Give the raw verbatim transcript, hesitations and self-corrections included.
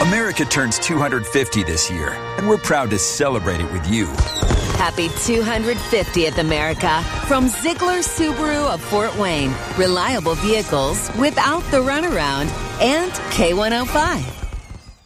America turns two hundred fifty this year, and we're proud to celebrate it with you. Happy two hundred fiftieth, America. From Ziegler Subaru of Fort Wayne. Reliable vehicles without the runaround. And K one oh five.